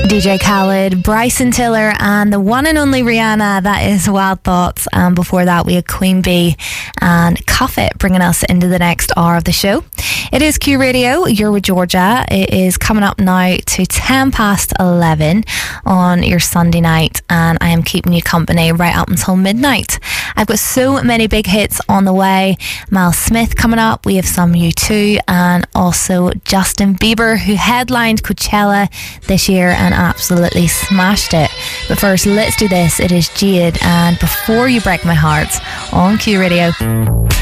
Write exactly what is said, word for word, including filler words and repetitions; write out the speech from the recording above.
D J Khaled, Bryson Tiller and the one and only Rihanna. That is Wild Thoughts. And before that we had Queen Bee and Cuff It bringing us into the next hour of the show. It is Q Radio, you're with Georgia. It is coming up now to ten past eleven on your Sunday night, and I am keeping you company right up until midnight. I've got so many big hits on the way. Miles Smith coming up, we have some U two, and also Justin Bieber, who headlined Coachella this year and absolutely smashed it. But first, let's do this. It is Jade and Before You Break My Heart on Q Radio.